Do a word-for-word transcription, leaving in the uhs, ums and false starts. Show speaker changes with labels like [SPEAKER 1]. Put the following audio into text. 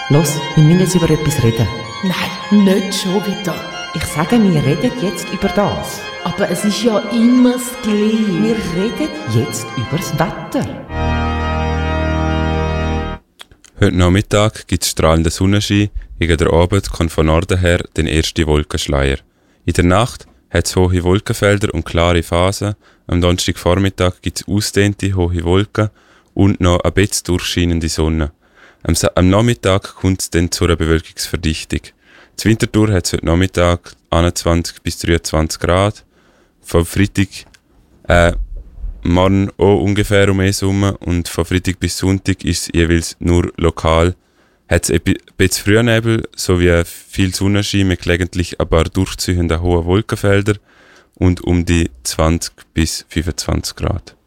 [SPEAKER 1] Los, wir müssen jetzt über etwas reden.
[SPEAKER 2] Nein, nicht schon wieder.
[SPEAKER 1] Ich sage, wir reden jetzt über das.
[SPEAKER 2] Aber es ist ja immer das Gleiche.
[SPEAKER 1] Wir reden jetzt über das Wetter.
[SPEAKER 3] Heute Nachmittag gibt es strahlenden Sonnenschein, gegen den Abend kommt von Norden her der erste Wolkenschleier. In der Nacht hat es hohe Wolkenfelder und klare Phasen. Am Donnerstagvormittag gibt es ausdehnte hohe Wolken und noch ein bisschen durchscheinende Sonne. Am, Sa- am Nachmittag kommt es dann zu einer Bewölkungsverdichtung. Zur Wintertour hat es heute Nachmittag einundzwanzig bis dreiundzwanzig Grad. Von Freitag, äh, morgen auch ungefähr um eins herum. Und von Freitag bis Sonntag ist es jeweils nur lokal. Hat es ein bisschen Frühnebel sowie viel Sonnenschein mit gelegentlich ein paar durchziehenden hohen Wolkenfeldern und um die zwanzig bis fünfundzwanzig Grad.